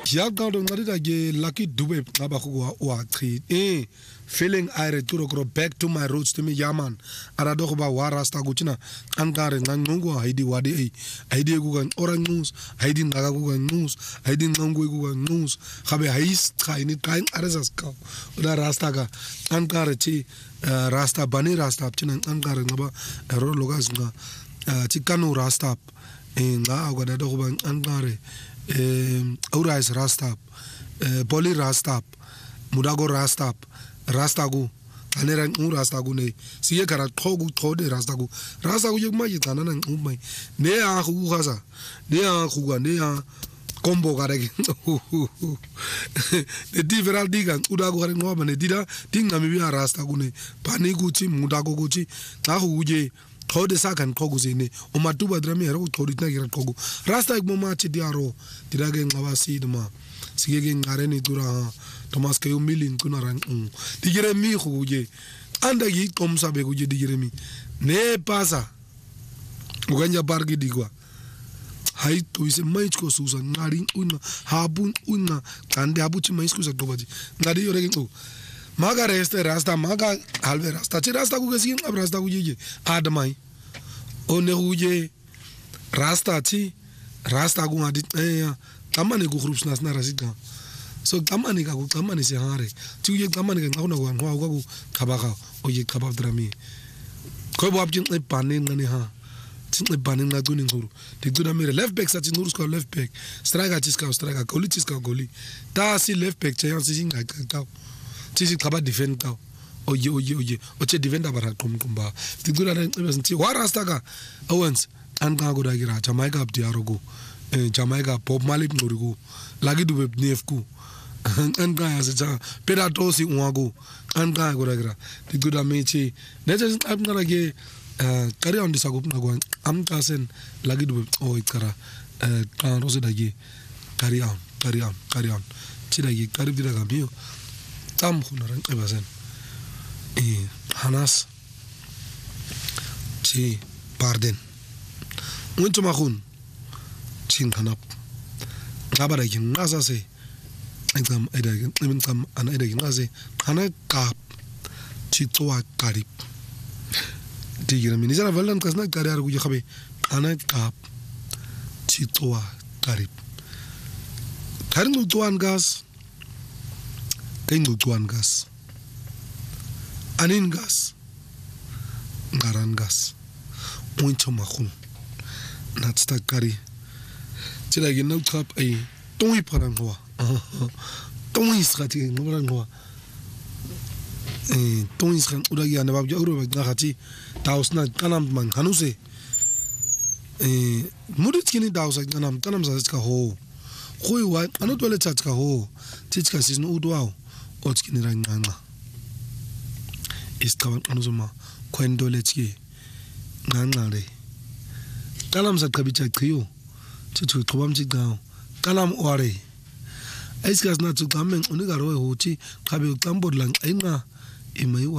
ya ka do ngada ke Lucky Dube ngaba go wa chi feeling ire to go back to my roots to me yaman ara do ba warasta kuchina ankare nganqungu haidi wadi haidi ku kan orangus haidi ndaga ku kan ngus haidi nqungu ku kan ngus gabe hais khaini kain aresas ka oda rasta ka ankare chi rasta bani rasta china ankare ngaba ro logas nga chikanu rasta nga ga do ba ankare Aurais Rastap, Poli Rastap, Mudago Rastap, Rastagu, Anerang Rastagu, see a Karatogu told Rastagu, Rastagu, you might get an umay. Nea Huhaza, Nea Huga, Nea Combo Gareg. The Diveral Digan, Udago and Woman, Dida, Dingamia Rastagune, Paniguchi, Mudagoguchi, Tahuje. How the second Koguzine, Omatuba Dramero, Torita Kogu, Rasta Momachi Diaro, Diragan Mavasidma, Sigin Areni Dura, Thomas Kayo Millin Kunaran, Digeremi Huye, and the Yik Komsabe Guji Digeremi, Ne Pasa Uganja Bargi Digua. Hai to is a Maisko Susan, Narin Una, Habun Una, and the Abuchi Maiskus at Dobadi, Nadi Yorego. Maga reste rasta maga halve rasta chi rasta ku gesin ab rasta ku je admai one huje rasta chi rasta ku ngadi tamane ku groups nas na rasika so tamane ka ku tamane se hare chi ye tamane ka ngona ku khabaga o ye khabab drami ko bo abjin e panin ngani ha tin e panin na tunin nguru ti tuna mere left back sa tin nguru ska left back striker chi ska striker goli chi ska goli ta si left back cha si singa ka Tisi kaba defend tau. Oye. Oche defender bara kumba. Tigura na nti warastaka. Owens anga go dagira Jamaica abdiarogo. Jamaica pop malip ngorigo. Lagi dube nefku. Anga ya seja pedato si unwago. Anga go dagira. Tigura mechi. Neja abna lagi carry on disago na go. Am kasen lagi dube ikara. Kan rose dagi carry on. Chidagi carry dira gamio. Tam hunaran ebazen Hanas chi parden muito mahun chin hanap ngabara kin nasa se exam edagin imtam an edagin nase hana kap chi toa karip digira minizara valan kasna karar gu khabe hana kap chi toa karip karin tuan gas Tengo tuan gas, anin gas, ngaran gas, muito mahun, natsta kari. Cila gin nau tap ay tongi parangwa, tongi skati ngorangwa, tongi skan udah ya nabab jauh rubek ngakati taus na kanam man hanuse, murid kini taus kanam sa ska ho, koi wa anu tuale chat ka ho, chat sis nu udwao. Otskini ranganga iskawan anuzuma kwendo letski ngangare kalam sa kabicha kriyo chichu thobam chigao kalam ore aiskas na chu kamen unigaro hochi khabe kambod lang ainga imai